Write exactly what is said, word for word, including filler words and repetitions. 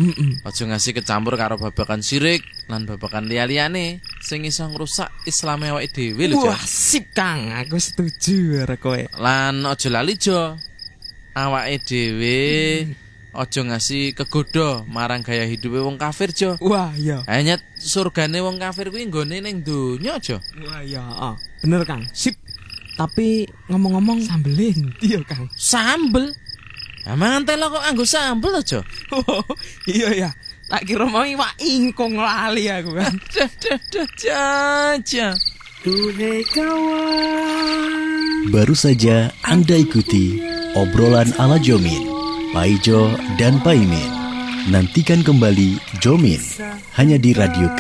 Heeh. Aja ngasih kecampur karo babakan syirik lan babakan liya-liyane sing iso ngrusak Islame awake dhewe lho, Jo. Wah, sip Kang, aku setuju karo kowe. Lan aja lali, Jo. Awake dhewe aja ngasih kegoda marang gaya hidupe wong kafir, Jo. Wah, iya. Hanya surgane wong kafir kuwi nggone ning donya, Jo. Wah, iya, ah. Bener Kang. Sip. Tapi ngomong-ngomong sambelin ndi yo Kang? Sambel. Emang telo kok anggo sambel aja. Oh, iya ya. Tak kira mau iwak ingkung lali aku kan. Dah dah dah jaja. Duhai kawan. Baru saja Anda ikuti obrolan ala Jomin, Paijo dan Paimin. Nantikan kembali Jomin hanya di Radio